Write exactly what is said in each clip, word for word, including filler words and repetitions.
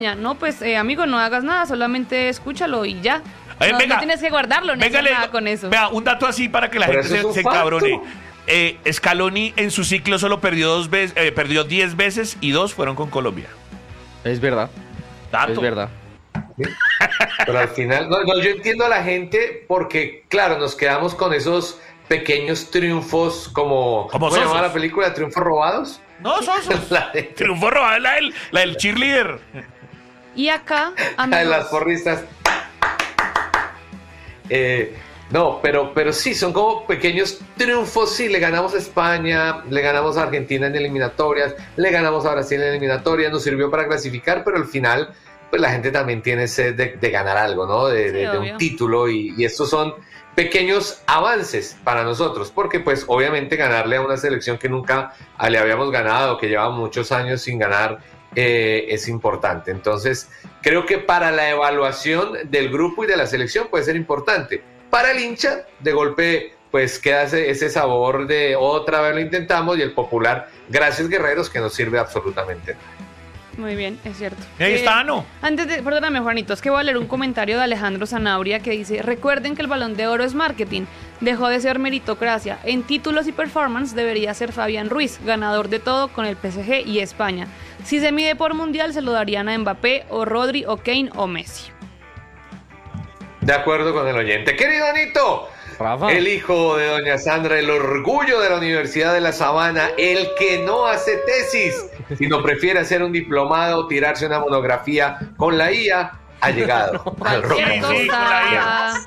No, pues eh, amigo, no hagas nada, solamente escúchalo y ya. Eh, no, venga, no tienes que guardarlo, no hagas nada con eso. Vea, un dato así para que la Pero gente eso se, es se un cabrone. facto. Eh, Scaloni en su ciclo solo perdió dos veces, eh, perdió diez veces y dos fueron con Colombia. Es verdad, Dato. es verdad. Pero al final, no, no, yo entiendo a la gente porque, claro, nos quedamos con esos pequeños triunfos como... Como ¿cómo se llama sosos. la película? ¿Triunfos robados? No, Sosos. La de- Triunfo robado la del, la del cheerleader. Y acá, La de las amigos, porristas. Eh, no, pero, pero sí, son como pequeños triunfos. Sí, le ganamos a España, le ganamos a Argentina en eliminatorias, le ganamos a Brasil en eliminatorias, nos sirvió para clasificar, pero al final, pues la gente también tiene sed de, de ganar algo, ¿no? De, Sí, de- de obvio. un título y, y estos son pequeños avances para nosotros, porque pues obviamente ganarle a una selección que nunca le habíamos ganado, que lleva muchos años sin ganar, eh, es importante. Entonces, creo que para la evaluación del grupo y de la selección puede ser importante. Para el hincha, de golpe, pues queda ese, ese sabor de otra vez lo intentamos y el popular, gracias guerreros, que no sirve absolutamente nada. muy bien, es cierto. Ahí Eh, está, ¿no? Antes de, perdóname Juanito, es que voy a leer un comentario de Alejandro Zanabria que dice: recuerden que el Balón de Oro es marketing, dejó de ser meritocracia, en títulos y performance debería ser Fabián Ruiz, ganador de todo con el P S G y España. Si se mide por mundial se lo darían a Mbappé o Rodri o Kane o Messi. De acuerdo con el oyente. Querido Anito, Rafa. el hijo de doña Sandra, el orgullo de la Universidad de La Sabana, el que no hace tesis, sino prefiere hacer un diplomado o tirarse una monografía con la I A, ha llegado al Cualquier rojo. sí, con la I cosa.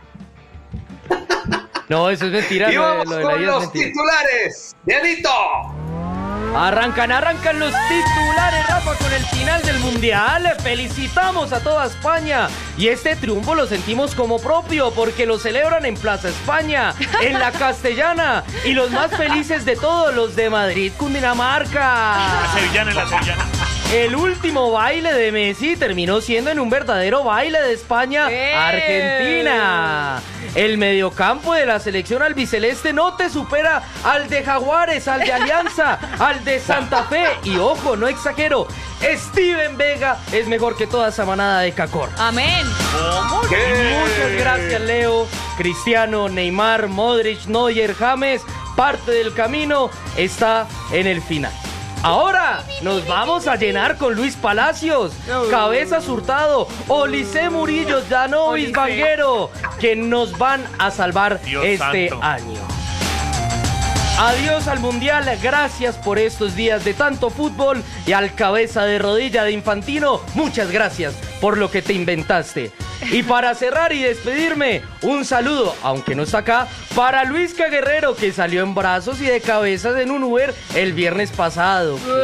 No, eso es mentira. Y Lo, de- vamos lo de la con I A es los mentira. titulares de Anito. Arrancan, arrancan los titulares, Rafa, con el final del Mundial. Felicitamos a toda España. Y este triunfo lo sentimos como propio porque lo celebran en Plaza España, en la Castellana. Y los más felices de todos, los de Madrid, Cundinamarca. La sevillana y la sevillana. El último baile de Messi terminó siendo en un verdadero baile de España ¡Eh! Argentina. El mediocampo de la selección albiceleste no te supera al de Jaguares, al de Alianza, al de Santa Fe. Y ojo, no exagero, Steven Vega es mejor que toda esa manada de Cacor. Amén. ¿Qué? Muchas gracias, Leo, Cristiano, Neymar, Modric, Neuer, James. Parte del camino está en el final. Ahora nos vamos a llenar con Luis Palacios, Cabezas Hurtado, Olisé Murillo, Danovis Olisé. Vanguero, que nos van a salvar Dios este santo. año. Adiós al Mundial, gracias por estos días de tanto fútbol y al cabeza de rodilla de Infantino, muchas gracias por lo que te inventaste. Y para cerrar y despedirme, un saludo, aunque no está acá, para Luisca Guerrero, que salió en brazos y de cabezas en un Uber el viernes pasado. ¿Qué?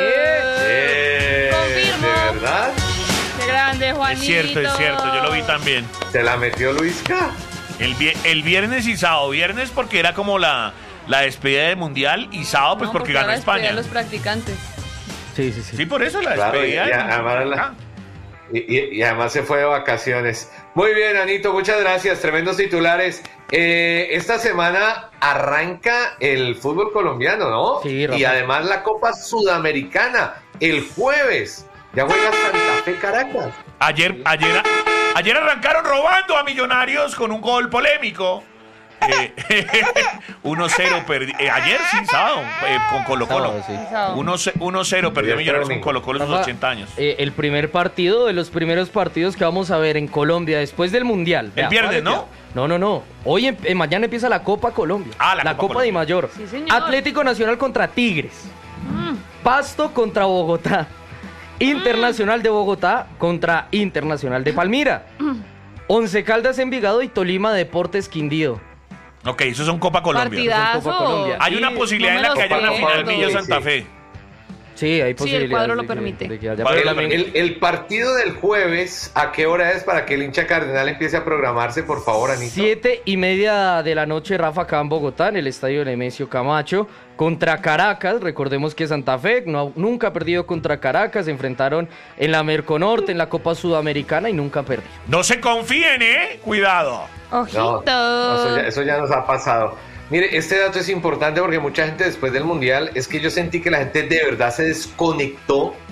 Eh, Confirmo. ¿De verdad? Qué grande, Juanito. Es cierto, es cierto, yo lo vi también. ¿Se la metió Luisca? El, vi- el viernes y sábado. Viernes porque era como la, la despedida del mundial y sábado pues No, porque ganó ahora despedí España. a los practicantes. Sí, sí, sí. Sí, por eso la Claro, despedida. y- y del además mundial. la- Ah. Y, y- y además se fue de vacaciones. Muy bien, Anito, muchas gracias. Tremendos titulares. Eh, esta semana arranca el fútbol colombiano, ¿no? Sí, Rafa. Y además la Copa Sudamericana. El jueves. Ya juega Santa Fe Caracas. Ayer, ayer, ayer arrancaron robando a Millonarios con un gol polémico. Eh, uno cero perdi- eh, ayer sí, sábado, eh, con Colo Colo. Sábado, sí. Sábado. uno cero perdió Ayer Millonarios con domingo. Colo Colo en sus Rafa, ochenta años. eh, el primer partido de los primeros partidos que vamos a ver en Colombia después del Mundial. El viernes, ¿no? No, no, no. Hoy, em- eh, mañana empieza la Copa Colombia. Ah, la la Copa Copa, Colombia. de Mayor. Sí, señor. Atlético Nacional contra Tigres. Pasto contra Bogotá. Internacional de Bogotá contra Internacional de Palmira. Once Caldas Envigado y Tolima Deportes Quindío. Ok, esos son Copa Colombia. Partidazo. Copa Colombia. Hay una Y posibilidad no en me la que los haya una pierdo. final Villa Sí, Santa sí. Fe. Sí, hay Sí, posibilidades. el cuadro lo de que- permite. de que haya- Cuadro El, lo permite. el- el partido del jueves, ¿a qué hora es para que el hincha cardenal empiece a programarse, por favor, Anito? Siete y media de la noche, Rafa, acá en Bogotá, en el estadio Nemesio Camacho, contra Caracas. Recordemos que Santa Fe no, nunca ha perdido contra Caracas. Se enfrentaron en la Merconorte, en la Copa Sudamericana y nunca perdió. No se confíen, ¿eh? Cuidado. Ojito. No, no, eso, ya, eso ya nos ha pasado. Mire, este dato es importante porque mucha gente después del Mundial, es que yo sentí que la gente de verdad se desconectó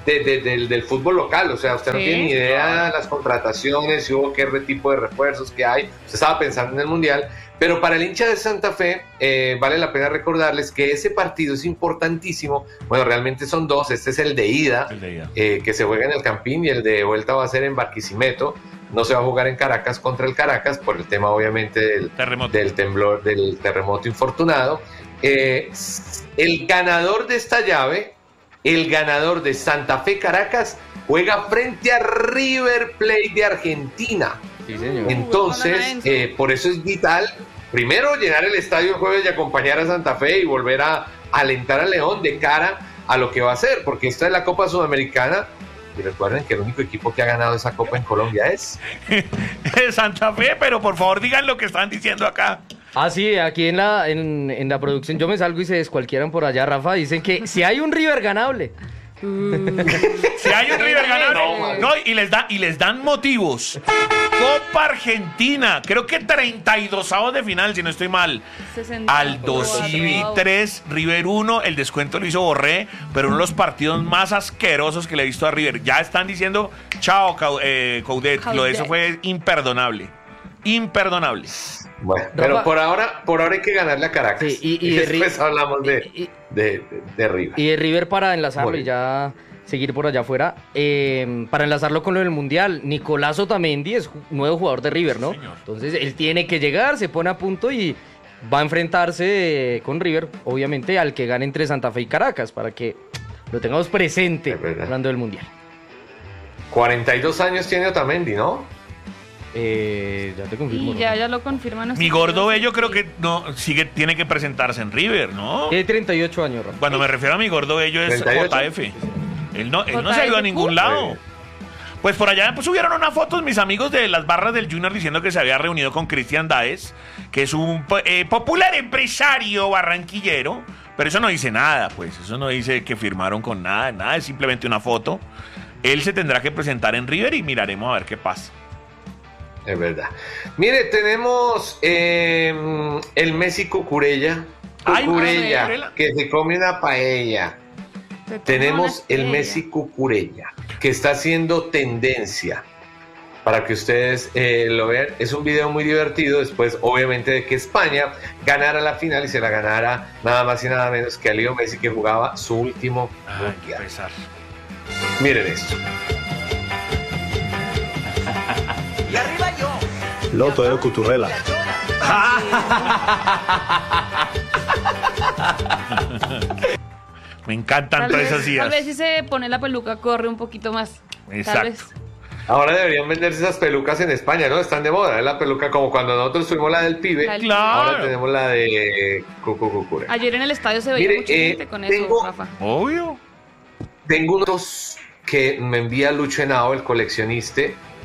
de, de, del, del fútbol local, o sea, usted no Sí. tiene ni idea de las contrataciones, si hubo qué re- tipo de refuerzos que hay, usted estaba pensando en el Mundial, pero para el hincha de Santa Fe eh, vale la pena recordarles que ese partido es importantísimo, bueno, realmente son dos, este es el de ida, El de ida. eh, que se juega en el Campín y el de vuelta va a ser en Barquisimeto, no se va a jugar en Caracas contra el Caracas por el tema obviamente del, Terremoto. del temblor, del terremoto infortunado. Eh, el ganador de esta llave, el ganador de Santa Fe Caracas, juega frente a River Plate de Argentina. Sí, señor. Entonces, eh, por eso es vital, primero, llenar el estadio el jueves y acompañar a Santa Fe y volver a alentar a León de cara a lo que va a hacer, porque esta es la Copa Sudamericana. Y recuerden que el único equipo que ha ganado esa Copa en Colombia es... Santa Fe, pero por favor digan lo que están diciendo acá. Ah, sí, aquí en la, en, en la producción yo me salgo y se descualquieran por allá, Rafa. Dicen que si hay un River ganable. Si hay un River ganable, No, no, y les da, y les dan motivos. Copa Argentina, creo que treinta y dos avos de final, si no estoy mal. sesenta Al dos y tres, River uno, el descuento lo hizo Borré, pero uno de los partidos más asquerosos que le he visto a River. Ya están diciendo, chao, Cau- eh, Coudet, lo de eso fue imperdonable. Imperdonable. Bueno, pero Rafa- por ahora, por ahora hay que ganarle a Caracas. Sí, y- y de después Ri- hablamos de, y- de, de, de River. Y de River para enlazarlo Bueno. y ya seguir por allá afuera. eh, para enlazarlo con lo del Mundial, Nicolás Otamendi es ju- nuevo jugador de River, ¿no? Señor. Entonces él tiene que llegar, se pone a punto y va a enfrentarse eh, con River, obviamente, al que gane entre Santa Fe y Caracas, para que lo tengamos presente Es verdad. hablando del Mundial. cuarenta y dos años tiene Otamendi, ¿no? Eh, ya te confirmo. Y ya, ya lo confirman. Mi gordo bello creo que no sigue, tiene que presentarse en River, ¿no? Tiene treinta y ocho años, Rafa. Cuando me refiero a mi gordo bello es ¿treinta y ocho? J F. Él no, él no se ha ido a J F ningún Q. lado. Pues por allá pues, subieron unas fotos mis amigos de las barras del Junior diciendo que se había reunido con Cristian Daes, que es un po- eh, popular empresario barranquillero, pero eso no dice nada, pues eso no dice que firmaron con nada, nada, es simplemente una foto. Él se tendrá que presentar en River y miraremos a ver qué pasa. Es verdad. Mire, tenemos eh, el Messi Cucurella. Ay, Cucurella, Cucurella. que se come una paella. Se toma Tenemos una el estrella. Messi Cucurella, que está haciendo tendencia. Para que ustedes eh, lo vean, es un video muy divertido. Después, obviamente, de que España ganara la final y se la ganara nada más y nada menos que a Leo Messi, que jugaba su último Ay, qué mundial. pesar. Miren esto. Loto de Cuturrela. Me encantan Tal todas vez, esas tal ideas. vez si se pone la peluca corre un poquito más. Exacto. Tal vez. Ahora deberían venderse esas pelucas en España, ¿no? Están de moda. Es la peluca como cuando nosotros tuvimos la del pibe. La del Claro. Ahora tenemos la de Cucu Cucure. Ayer en el estadio se veía Mire, mucha eh, gente con tengo- eso, Rafa. Obvio. Tengo unos que me envía Lucho Henao, el coleccionista.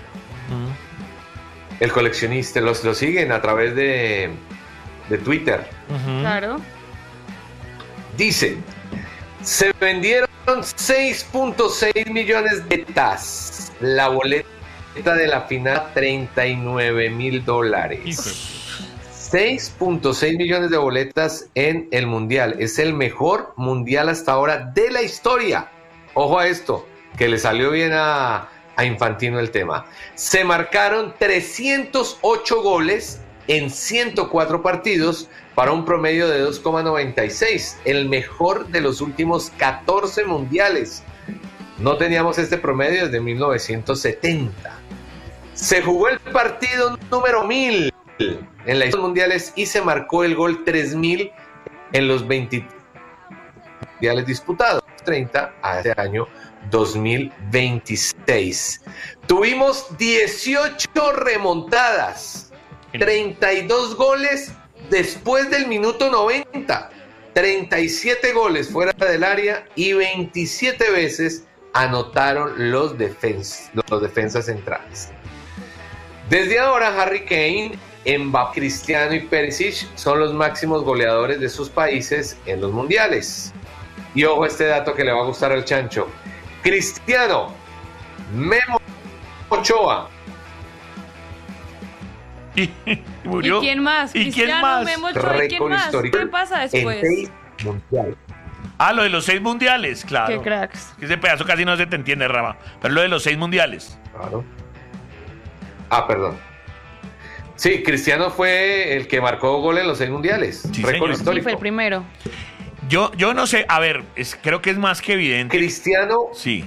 El coleccionista, los, los siguen a través de, de Twitter. Ujú. Claro. Dice, se vendieron seis punto seis millones de tas. La boleta de la final, treinta y nueve mil dólares. Hijo. seis punto seis millones de boletas en el Mundial. Es el mejor Mundial hasta ahora de la historia. Ojo a esto, que le salió bien a, a Infantino el tema. Se marcaron trescientos ocho goles en ciento cuatro partidos para un promedio de dos coma noventa y seis, el mejor de los últimos catorce mundiales. No teníamos este promedio desde mil novecientos setenta. Se jugó el partido número mil en la historia mundiales y se marcó el gol tres mil en los veinte mundiales disputados, treinta a este año dos mil veintiséis. Tuvimos dieciocho remontadas, treinta y dos goles después del minuto noventa, treinta y siete goles fuera del área y veintisiete veces anotaron los, defens los defensas centrales. Desde ahora, Harry Kane, Mbappé, Cristiano y Perisic son los máximos goleadores de sus países en los mundiales. Y ojo a este dato que le va a gustar al Chancho. Cristiano, Memo Ochoa, Y, y murió. ¿Y quién más? ¿Y quién Cristiano, más? Memo Ochoa, ¿y quién récord más? histórico ¿Qué pasa en después? seis mundiales. Ah, lo de los seis mundiales, claro. Qué cracks. Ese pedazo casi no se te entiende, Raba. Pero lo de los seis mundiales. Claro. Ah, perdón. Sí, Cristiano fue el que marcó gol en los seis mundiales. Sí, Récord señor. Sí, histórico. fue el primero. Yo, yo no sé, a ver, es, creo que es más que evidente. Cristiano. Sí.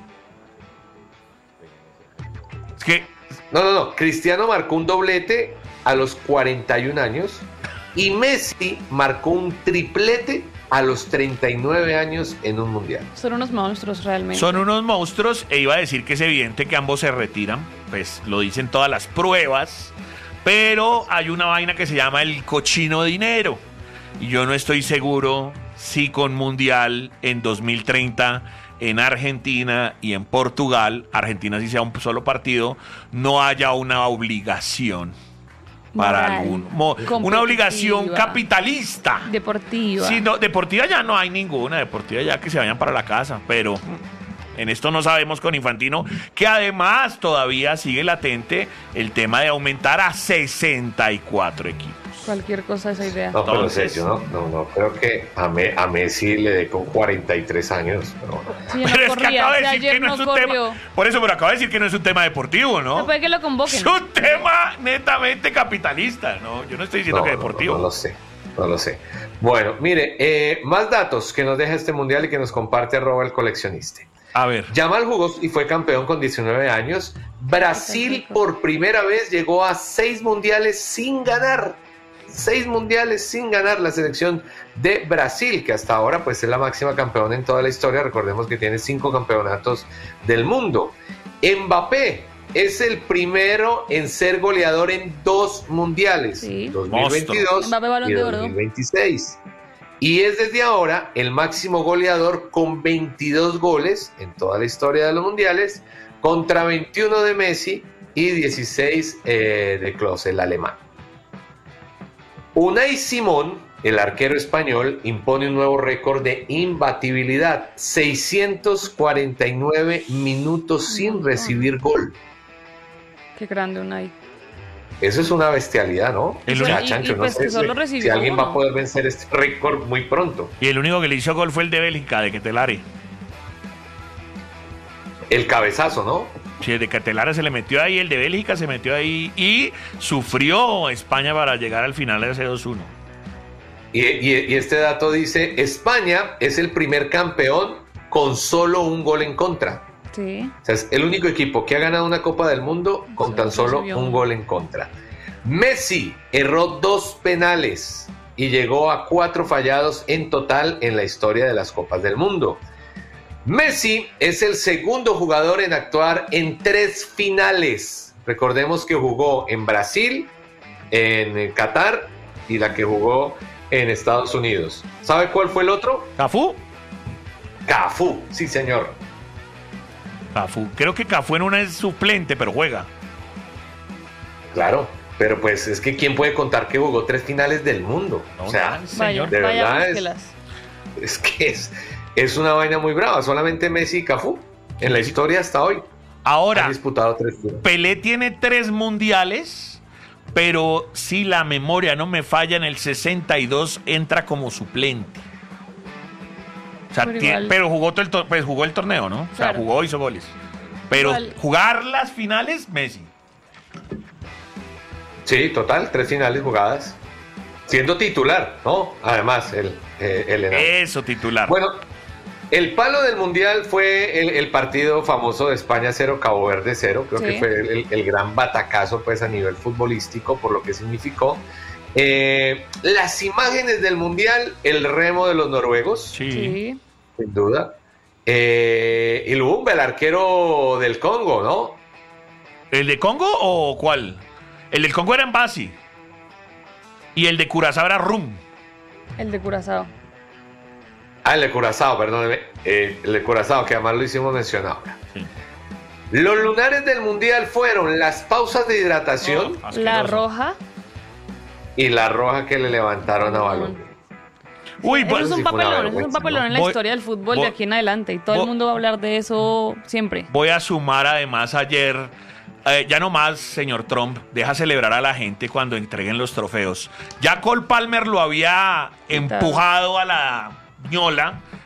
Es que, No, no, no. Cristiano marcó un doblete a los cuarenta y un años y Messi marcó un triplete a los treinta y nueve años en un mundial. Son unos monstruos realmente. son unos monstruos e iba a decir que es evidente que ambos se retiran, pues lo dicen todas las pruebas, pero hay una vaina que se llama el cochino dinero y yo no estoy seguro si con mundial en dos mil treinta en Argentina y en Portugal, Argentina si sea un solo partido, no haya una obligación para Moral, alguno, mo- una competitiva, obligación capitalista. deportiva. Sí, no, deportiva ya no hay ninguna, deportiva ya que se vayan para la casa, pero en esto no sabemos con Infantino, que además todavía sigue latente el tema de aumentar a sesenta y cuatro equipos. Cualquier cosa esa idea. No, pero en Entonces- serio, no, no, no. Creo que a, Me- a Messi le dé con cuarenta y tres años. Pero bueno. Sí, no Pero es que corría, acaba de si decir que ayer no no es un corrió. tema, por eso, pero acaba de decir que no es un tema deportivo, ¿no? No puede que lo convoquen. Es un tema netamente capitalista, ¿no? Yo no estoy diciendo No, que no, deportivo. No, no lo sé, no lo sé. Bueno, mire, eh, más datos que nos deja este mundial y que nos comparte arroba el coleccionista. A ver. Yamal jugó y fue campeón con diecinueve años. Brasil por primera vez llegó a seis mundiales sin ganar. Seis mundiales sin ganar la selección de Brasil, que hasta ahora pues es la máxima campeona en toda la historia. Recordemos que tiene cinco campeonatos del mundo. Mbappé es el primero en ser goleador en dos mundiales, Sí. dos mil veintidós Mbappé, Balón y de Oro. dos mil veintiséis. Y es desde ahora el máximo goleador con veintidós goles en toda la historia de los mundiales, contra veintiuno de Messi y dieciséis eh, de Klose, el alemán. Unai Simón, el arquero español, impone un nuevo récord de imbatibilidad, seiscientos cuarenta y nueve minutos sin recibir gol. Qué grande Unai. Eso es una bestialidad, ¿no? El O sea, único- y- Chancho, y no pues sé que solo si- recibió si alguien va a uno. poder vencer este récord muy pronto. Y el único que le hizo gol fue el de Bélgica, de Ketelare. El cabezazo, ¿no? Sí, el de Ketelare se le metió ahí, el de Bélgica se metió ahí y sufrió España para llegar al final de ese dos uno. Y, y- y este dato dice, España es el primer campeón con solo un gol en contra. Sí. O sea, es el único equipo que ha ganado una Copa del Mundo con Solo tan solo recibió un uno. gol en contra. Messi erró dos penales y llegó a cuatro fallados en total en la historia de las Copas del Mundo. Messi es el segundo jugador en actuar en tres finales. Recordemos que jugó en Brasil, en Qatar y la que jugó en Estados Unidos. ¿Sabe cuál fue el otro? ¿Cafú? Cafú, sí señor. Cafú. Creo que Cafú en una es suplente, pero juega. Claro, pero pues es que ¿quién puede contar que jugó tres finales del mundo? No, O sea, no, Vaya, señor. de vaya, verdad es- búsquelas. es que es, es una vaina muy brava. Solamente Messi y Cafú en la historia hasta hoy Ahora, han disputado tres finales. Pelé tiene tres mundiales, pero si la memoria no me falla, en el sesenta y dos entra como suplente. O sea, Pero tie- igual- pero jugó, todo el to- pues jugó el torneo, ¿no? O sea, Claro. jugó, hizo goles. Pero Igual- jugar las finales, Messi. Sí, total, tres finales jugadas. Siendo titular, ¿no? Además, el, eh, el enano. Eso, titular. Bueno, el palo del mundial fue el, el partido famoso de España cero, Cabo Verde cero. Creo Sí. que fue el, el gran batacazo pues, a nivel futbolístico por lo que significó. Eh, las imágenes del mundial, el remo de los noruegos, sí. Sí. sin duda. Eh, y Lumumba, el arquero del Congo, ¿no? ¿El de Congo o cuál? El del Congo era en Basi. Y el de Curazao era Rum. El de Curazao. Ah, el de Curazao, perdóneme. Eh, el de Curazao, que además lo hicimos mencionar ahora. Sí. Los lunares del mundial fueron las pausas de hidratación No, La asqueroso. roja. y la roja que le levantaron a Balón. Uy, Eso pues, es un sí fue una papelón, eso es un vergüenza, papelón ¿no? en la Voy- historia del fútbol voy- de aquí en adelante y todo voy- el mundo va a hablar de eso siempre. voy a sumar además ayer, eh, ya no más, señor Trump, deja celebrar a la gente cuando entreguen los trofeos. Ya Cole Palmer lo había empujado a la ñola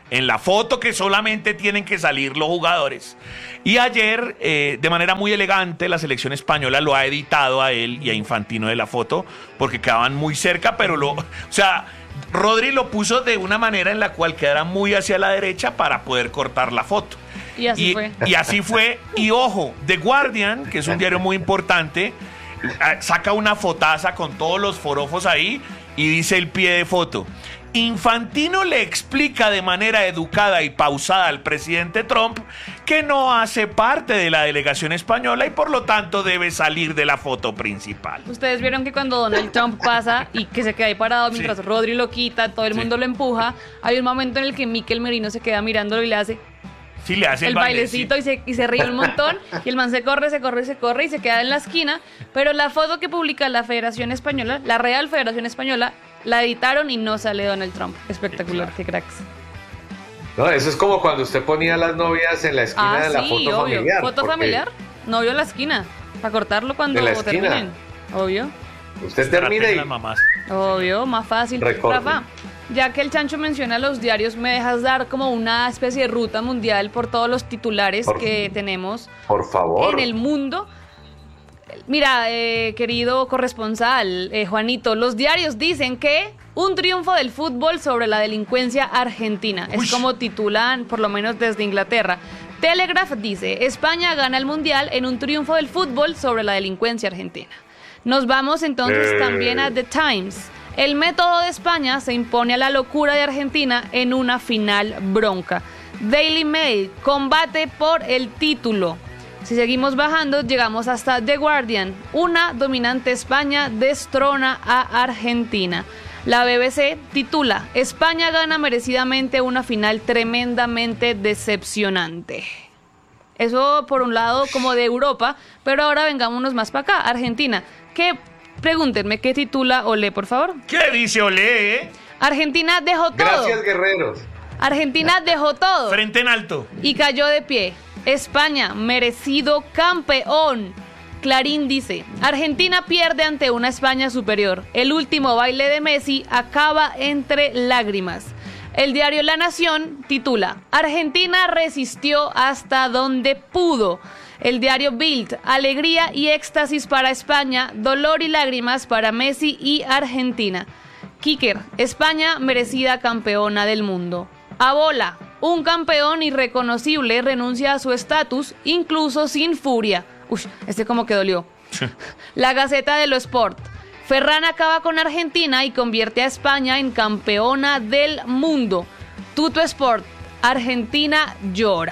en la foto que solamente tienen que salir los jugadores. Y ayer, eh, de manera muy elegante, la selección española lo ha editado a él y a Infantino de la foto, porque quedaban muy cerca, pero lo... O sea, Rodri lo puso de una manera en la cual quedara muy hacia la derecha para poder cortar la foto. Y así y, fue. Y así fue. Y ojo, The Guardian, que es un diario muy importante, saca una fotaza con todos los forofos ahí y dice el pie de foto: Infantino le explica de manera educada y pausada al presidente Trump que no hace parte de la delegación española y por lo tanto debe salir de la foto principal. Ustedes vieron que cuando Donald Trump pasa y que se queda ahí parado mientras Sí. Rodri lo quita, todo el Sí. mundo lo empuja, hay un momento en el que Mikel Merino se queda mirándolo y le hace Sí, le hace el, el bailecito y se, y se ríe un montón, y el man se corre, se corre, se corre y se queda en la esquina, pero la foto que publica la Federación Española, la Real Federación Española, la editaron y no sale Donald Trump. Espectacular, qué cracks. No, eso es como cuando usted ponía las novias en la esquina Ah, de la sí, foto obvio. familiar. Foto porque familiar, novio a la esquina, para cortarlo cuando De la esquina. terminen. Obvio, Usted termina y las mamás. obvio, más fácil. Recorte. Rafa, ya que el Chancho menciona los diarios, ¿me dejas dar como una especie de ruta mundial por todos los titulares Por- que tenemos por favor. en el mundo? Mira, eh, querido corresponsal, eh, Juanito, los diarios dicen que un triunfo del fútbol sobre la delincuencia argentina. Uy. Es como titulan, por lo menos desde Inglaterra. Telegraph dice: España gana el mundial en un triunfo del fútbol sobre la delincuencia argentina. Nos vamos entonces Eh. también a The Times. El método de España se impone a la locura de Argentina en una final bronca. Daily Mail, combate por el título. Si seguimos bajando, llegamos hasta The Guardian. Una dominante España destrona a Argentina. La B B C titula: España gana merecidamente una final tremendamente decepcionante. Eso por un lado como de Europa, pero ahora vengámonos más para acá, Argentina. ¿Qué? Pregúntenme, ¿qué titula Olé, por favor? ¿Qué dice Olé, eh? Argentina dejó todo. Gracias, guerreros. Argentina dejó todo. Frente en alto. Y cayó de pie. España, merecido campeón. Clarín dice: Argentina pierde ante una España superior. El último baile de Messi acaba entre lágrimas. El diario La Nación titula: Argentina resistió hasta donde pudo. El diario Bild: alegría y éxtasis para España, dolor y lágrimas para Messi y Argentina. Kicker: España merecida campeona del mundo. Abola: un campeón irreconocible renuncia a su estatus, incluso sin furia. Uy, este como que dolió. La Gaceta de lo Sport: Ferran acaba con Argentina y convierte a España en campeona del mundo. Tutto Sport: Argentina llora.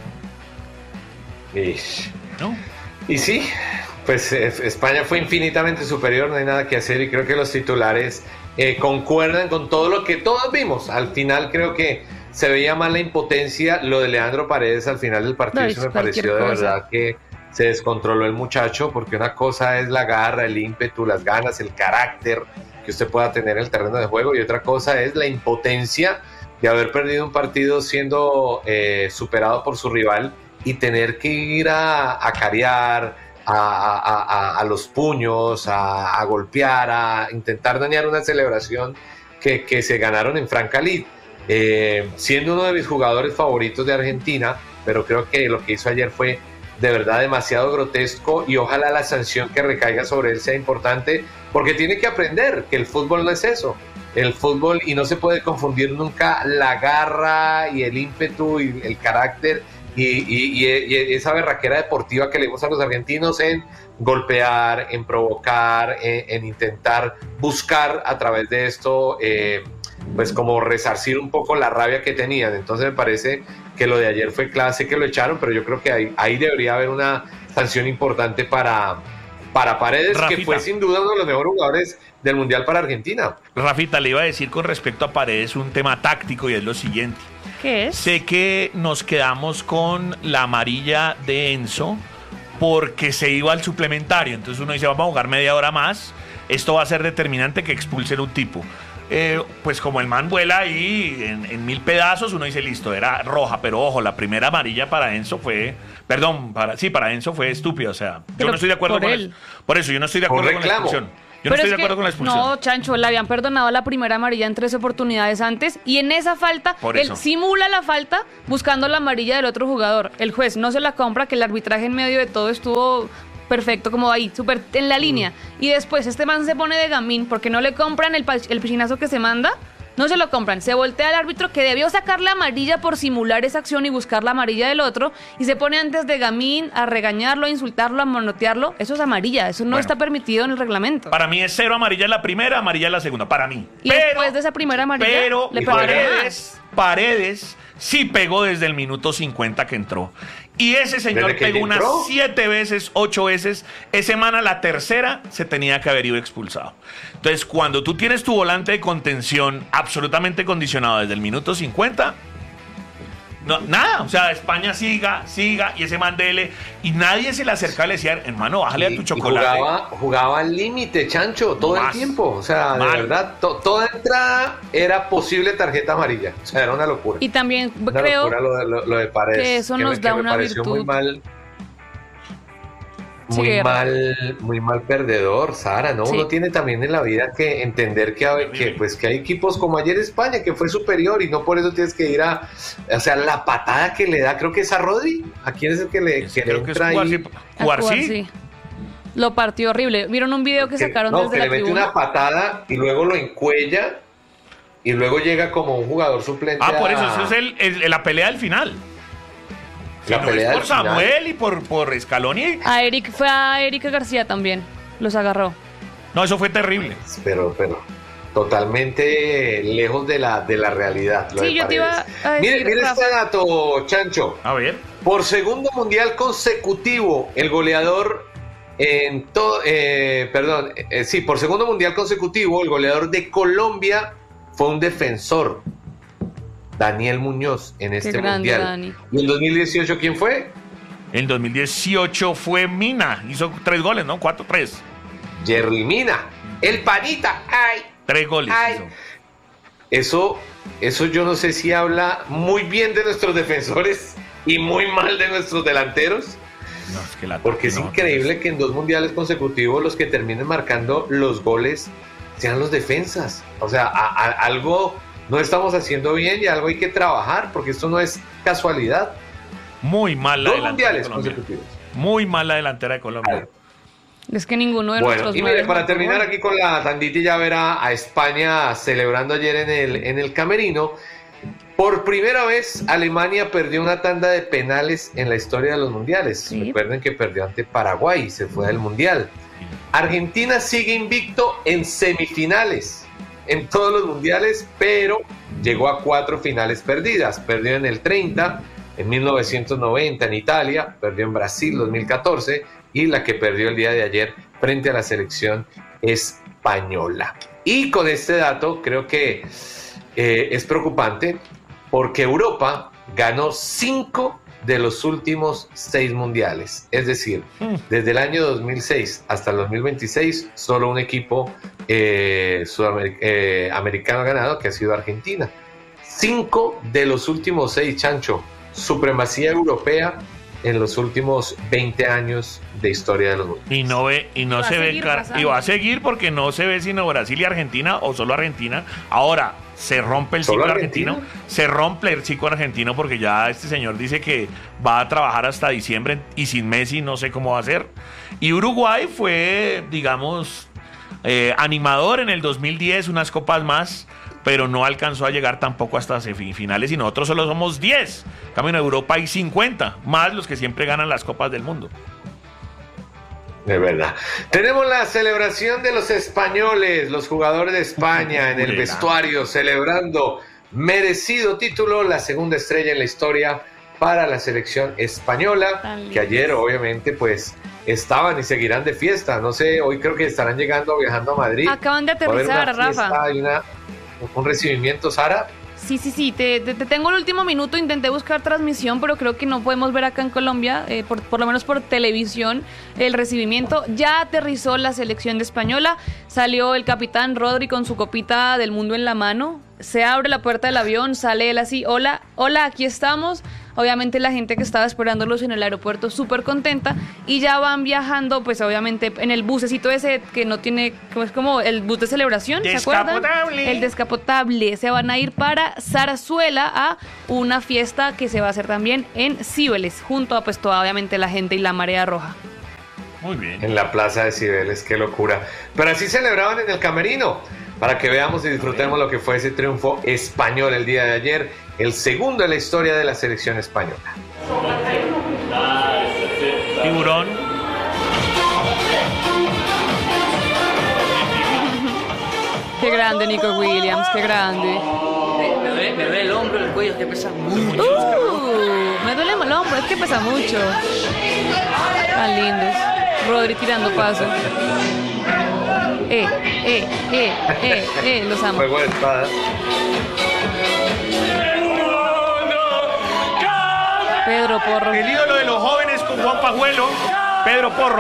Ish. ¿No? Y sí, pues eh, España fue infinitamente superior, no hay nada que hacer y creo que los titulares eh, concuerdan con todo lo que todos vimos. Al final creo que se veía más la impotencia, lo de Leandro Paredes al final del partido, No, eso me es cualquier pareció de cosa. verdad que se descontroló el muchacho, porque una cosa es la garra, el ímpetu, las ganas, el carácter que usted pueda tener en el terreno de juego, y otra cosa es la impotencia de haber perdido un partido siendo eh, superado por su rival y tener que ir a, a carear, a, a, a, a los puños, a, a golpear, a intentar dañar una celebración que, que se ganaron en Franca Lid. Eh, siendo uno de mis jugadores favoritos de Argentina, pero creo que lo que hizo ayer fue de verdad demasiado grotesco, y ojalá la sanción que recaiga sobre él sea importante, porque tiene que aprender que el fútbol no es eso. El fútbol, y no se puede confundir nunca la garra y el ímpetu y el carácter y, y, y, y esa berraquera deportiva que le gusta a los argentinos en golpear, en provocar, en, en intentar buscar a través de esto eh, pues como resarcir un poco la rabia que tenían. Entonces me parece que lo de ayer fue clase, que lo echaron, pero yo creo que ahí, ahí debería haber una sanción importante para, para Paredes, Rafita. que fue sin duda uno de los mejores jugadores del Mundial para Argentina. Rafita, le iba a decir con respecto a Paredes un tema táctico, y es lo siguiente. ¿Qué es? Sé que nos quedamos con la amarilla de Enzo porque se iba al suplementario. Entonces uno dice, vamos a jugar media hora más. Esto va a ser determinante que expulsen un tipo. Eh, pues como el man vuela ahí en, en mil pedazos, uno dice, listo, era roja. Pero ojo, la primera amarilla para Enzo fue... Perdón, para, sí, para Enzo fue estúpida. O sea, yo Pero no estoy de acuerdo por con él. eso. Por eso, yo no estoy de Un acuerdo con la reclamo. expulsión. Yo no Pero estoy es de que- acuerdo con la expulsión. No, Chancho, le habían perdonado la primera amarilla en tres oportunidades antes y en esa falta, Por él eso. simula la falta buscando la amarilla del otro jugador. El juez no se la compra, que el arbitraje en medio de todo estuvo perfecto, como ahí, súper en la línea. Y después este man se pone de gamín porque no le compran el, pa- el piscinazo que se manda. No se lo compran, se voltea al árbitro que debió sacar la amarilla por simular esa acción y buscar la amarilla del otro y se pone antes de gamín a regañarlo, a insultarlo, a manotearlo. Eso es amarilla, eso no Bueno. está permitido en el reglamento. Para mí es cero amarilla en la primera, amarilla en la segunda. Para mí. Y después de esa primera amarilla, Pero le perdonaron Paredes, Paredes sí pegó desde el minuto cincuenta que entró. Y ese señor ¿Desde que pegó unas entró? siete veces, ocho veces. Ese man a la tercera se tenía que haber ido expulsado. Entonces, cuando tú tienes tu volante de contención absolutamente condicionado desde el minuto cincuenta, no, nada. O sea, España siga, siga, y ese man dele. Y nadie se le acercaba y le decía, hermano, bájale a tu Y- y chocolate. jugaba, jugaba al límite, Chancho, todo Más. el tiempo. O sea, de Mal. verdad, to- toda entrada era posible tarjeta amarilla. O sea, era una locura. Y también Una creo locura lo, de- lo- lo de Paredes. que eso me- nos da me una pareció virtud. Muy mal, Sí, muy Guerra. mal, muy mal perdedor, Sara, ¿no? Sí. Uno tiene también en la vida que entender que, a- que, pues, que hay equipos como ayer España, que fue superior y no por eso tienes que ir a... O sea, la patada que le da, creo que es a Rodri. ¿A quién es el que le, Ese que le creo que es entra ahí? Cuarsi. a Cuarsi. Lo partió horrible. ¿Vieron un video que Que- sacaron no, desde que la le mete tribuna? una patada y luego lo encuella y luego llega como un jugador suplente. Ah, por eso, a- eso es el, el- la pelea del final. Si La no pelea es por del final. Samuel y por, por Scaloni. A Eric, fue a Erika García también. Los agarró. No, eso fue terrible. Pero, pero totalmente lejos de la, de la realidad. lo Sí, de yo te iba Paredes. a decir, Mire, mire Rafa. este dato, Chancho. A ver. Por segundo mundial consecutivo, el goleador en todo, eh, perdón, eh, sí, por segundo mundial consecutivo, el goleador de Colombia fue un defensor, Daniel Muñoz, en este grande, mundial. Dani. ¿Y en dos mil dieciocho quién fue? En dos mil dieciocho fue Mina. Hizo tres goles, ¿no? Cuatro, tres. Jerry Mina, el panita. Ay, Tres goles Ay. hizo. eso, eso yo no sé si habla muy bien de nuestros defensores y muy mal de nuestros delanteros. No, es que la Porque es no, increíble que en dos mundiales consecutivos los que terminen marcando los goles sean los defensas. O sea, a- a- algo no estamos haciendo bien y algo hay que trabajar porque esto no es casualidad. Muy mal la Dos delantera de mundiales Colombia. consecutivos. Muy mal la delantera de Colombia. Es que ninguno de Bueno, nuestros y mire, nueve para marcó terminar gol. aquí con la tandita y ya verá a España celebrando ayer en el, en el camerino. Por primera vez, Alemania perdió una tanda de penales en la historia de los mundiales. Sí. Recuerden que perdió ante Paraguay y se fue del mundial. Argentina sigue invicto en semifinales en todos los mundiales, pero llegó a cuatro finales perdidas. Perdió en el treinta, en mil novecientos noventa en Italia, perdió en Brasil dos mil catorce y la que perdió el día de ayer frente a la selección española. Y con este dato creo que eh, es preocupante porque Europa ganó cinco de los últimos seis mundiales. Es decir, desde el año dos mil seis hasta el dos mil veintiséis, solo un equipo eh, sudamer- eh, americano ha ganado, que ha sido Argentina. Cinco de los últimos seis, Chancho. Supremacía europea en los últimos veinte años de historia de los mundiales. Y no ve, y no Y va se a ve seguir car- pasando. y va a seguir porque no se ve sino Brasil y Argentina o solo Argentina. Ahora se rompe el ¿Solo ciclo Argentina? argentino, se rompe el ciclo argentino porque ya este señor dice que va a trabajar hasta diciembre y sin Messi no sé cómo va a ser. Y Uruguay fue, digamos, eh, animador en el dos mil diez, unas copas más, pero no alcanzó a llegar tampoco hasta semifinales y nosotros solo somos diez. En cambio, en Europa hay cincuenta, más los que siempre ganan las copas del mundo. De verdad. Tenemos la celebración de los españoles, los jugadores de España en el Urela. vestuario, celebrando merecido título, la segunda estrella en la historia para la selección española, Tan que ayer obviamente pues estaban y seguirán de fiesta. No sé, hoy creo que estarán llegando, viajando a Madrid. Acaban de Va a haber una aterrizar, Rafa. fiesta y una- un recibimiento, Sara. Sí, sí, sí, te, te- te tengo el último minuto, intenté buscar transmisión, pero creo que no podemos ver acá en Colombia, eh, por, por lo menos por televisión, el recibimiento. Ya aterrizó la selección de española, salió el capitán Rodri con su copita del mundo en la mano, se abre la puerta del avión, sale él así, hola, hola, aquí estamos, obviamente la gente que estaba esperándolos en el aeropuerto súper contenta, y ya van viajando, pues obviamente en el bucecito ese que no tiene, que es como el bus de celebración, ¿se acuerdan? Descapotable. El descapotable. Se van a ir para Zarzuela a una fiesta que se va a hacer también en Cibeles, junto a pues toda obviamente la gente y la marea roja. Muy bien. En la plaza de Cibeles, qué locura. Pero así celebraban en el camerino, para que veamos y disfrutemos lo que fue ese triunfo español el día de ayer, el segundo en la historia de la selección española. Tiburón. Qué grande Nico Williams, qué grande. Me duele, me duele el hombro, el cuello, que pesa mucho. Uh, me duele el hombro, es que pesa mucho. Tan lindos. Rodri tirando paso. Eh, eh, eh, eh, eh, los amo. Juego de espadas. Pedro Porro. El ídolo de los jóvenes con Juan Pajuelo, Pedro Porro.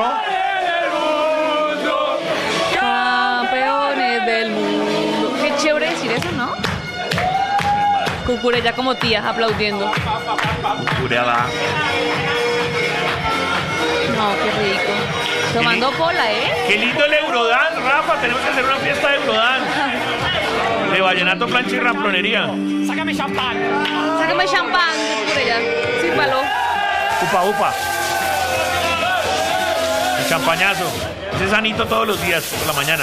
Campeones del mundo. Qué chévere decir eso, ¿no? Cucurella como tía, aplaudiendo. Cucurella. No, qué rico. Tomando cola, ¿eh? Qué lindo el Eurodance, Rafa. Tenemos que hacer una fiesta de Eurodance. De vallenato, plancha y ramplonería. Sácame champán, Cucurella. Sí, palo. Upa, upa. El champañazo. Ese es sanito todos los días, por la mañana.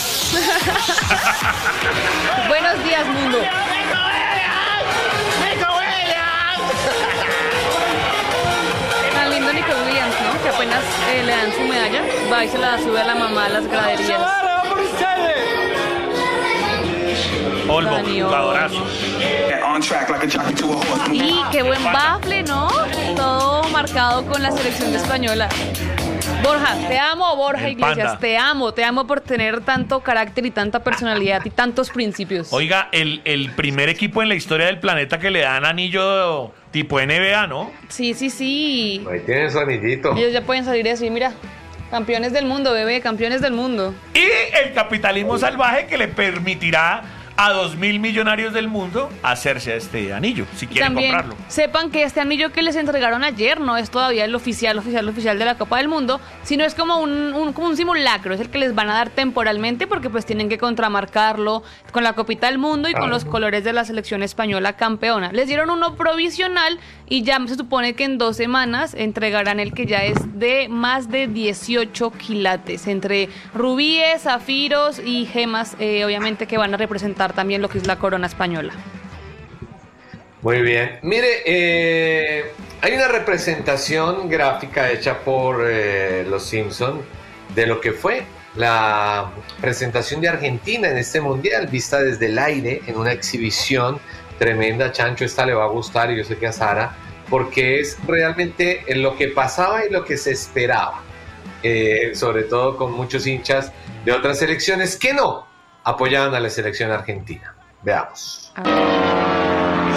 Buenos días, mundo. Tan lindo Nico Williams, ¿no? Que apenas eh, le dan su medalla, va y se la sube a la mamá a las graderías. Olmo, Dani Olmo. jugadorazo. Y qué buen bafle, ¿no? Todo marcado con la selección española. Borja, te amo, Borja El Iglesias, panda. te amo, te amo por tener tanto carácter y tanta personalidad y tantos principios. Oiga, el, el primer equipo en la historia del planeta que le dan anillo tipo N B A, ¿no? Sí, sí, sí. Ahí tienen su anillito. Ellos ya pueden salir y decir, mira, campeones del mundo, bebé, campeones del mundo. Y el capitalismo salvaje que le permitirá a dos mil millonarios del mundo hacerse este anillo, si quieren También comprarlo. sepan que este anillo que les entregaron ayer no es todavía el oficial, oficial, oficial de la Copa del Mundo, sino es como un, un, como un simulacro, es el que les van a dar temporalmente porque pues tienen que contramarcarlo con la Copita del Mundo y con los colores de la selección española campeona. Les dieron uno provisional y ya se supone que en dos semanas entregarán el que ya es de más de dieciocho quilates, entre rubíes, zafiros y gemas, eh, obviamente que van a representar también lo que es la corona española. Muy bien. Mire, eh, hay una representación gráfica hecha por eh, los Simpson de lo que fue la presentación de Argentina en este mundial, vista desde el aire en una exhibición tremenda. Chancho, esta le va a gustar y yo sé que a Sara, porque es realmente lo que pasaba y lo que se esperaba, eh, sobre todo con muchos hinchas de otras selecciones que no apoyaban a la selección argentina. Veamos. A ver.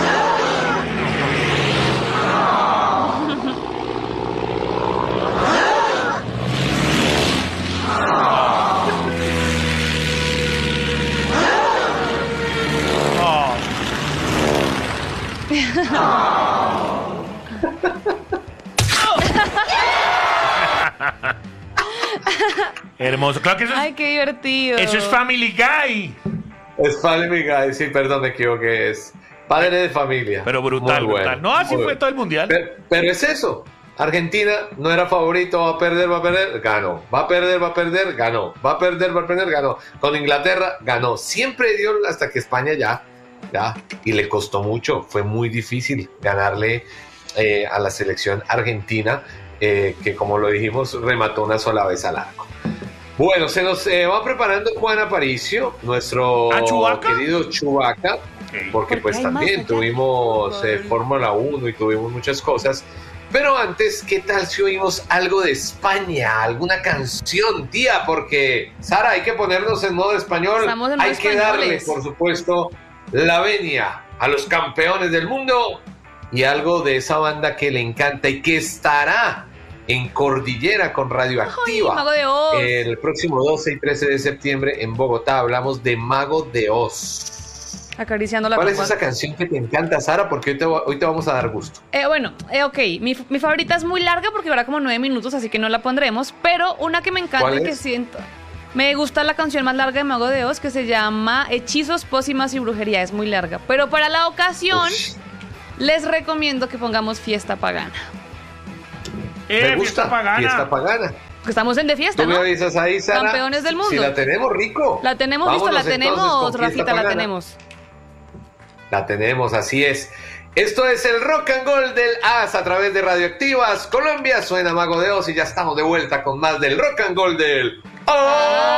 Hermoso. Claro que eso es, Ay, qué divertido. eso es Family Guy. Es Family Guy, sí, perdón, me equivoqué, es Padre de Familia. Pero brutal, Muy bueno, brutal. No, así muy fue bueno. todo el mundial. Pero, pero es eso. Argentina no era favorito, va a perder, va a perder, ganó. Va a perder, va a perder, ganó. Va a perder, va a perder, ganó. Con Inglaterra, ganó. Siempre dio hasta que España ya, ya. Y le costó mucho. Fue muy difícil ganarle eh, a la selección argentina, eh, que como lo dijimos, remató una sola vez al arco. Bueno, se nos eh, va preparando Juan Aparicio, nuestro ¿A Chewbacca? querido Chewbacca, porque Porque pues hay más también allá. tuvimos eh, Fórmula uno y tuvimos muchas cosas. Pero antes, ¿qué tal si oímos algo de España? ¿Alguna canción, tía? Porque, Sara, hay que ponernos en modo español. Estamos en modo hay que darle, españoles. por supuesto, la venia a los campeones del mundo y algo de esa banda que le encanta y que estará en Cordillera con Radioactiva. Ay, Mago de Oz. El próximo doce y trece de septiembre en Bogotá hablamos de Mago de Oz. Acariciando la ¿Cuál ropa. es esa canción que te encanta, Sara? Porque hoy te, hoy te vamos a dar gusto. Eh, bueno, eh, ok, mi, mi favorita es muy larga porque dura como nueve minutos, así que no la pondremos, pero una que me encanta ¿Cuál y que es? siento... Me gusta la canción más larga de Mago de Oz, que se llama Hechizos, Pócimas y Brujería, es muy larga. Pero para la ocasión, Ush. les recomiendo que pongamos Fiesta Pagana. Eh, Me gusta. fiesta pagana. Fiesta pagana. Porque estamos en de fiesta, Tú me ¿no? avisas ahí, Sara. Campeones del mundo. Si la tenemos, rico. La tenemos, listo, Vámonos la entonces tenemos, con Fiesta Rafita, la Pagana. tenemos. La tenemos, así es. Esto es el Rock and Gold del A S a través de Radioactivas Colombia. Suena Mago de Oz y ya estamos de vuelta con más del Rock and Gold del A S.